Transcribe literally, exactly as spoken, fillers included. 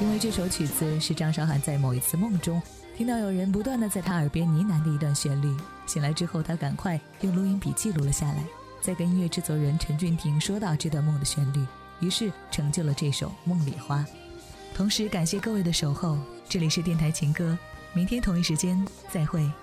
因为这首曲子是张韶涵在某一次梦中听到有人不断地在他耳边呢喃的一段旋律，醒来之后他赶快用录音笔记录了下来，再跟音乐制作人陈俊廷说到这段梦的旋律，于是成就了这首《梦里花》。同时感谢各位的守候，这里是电台情歌，明天同一时间再会。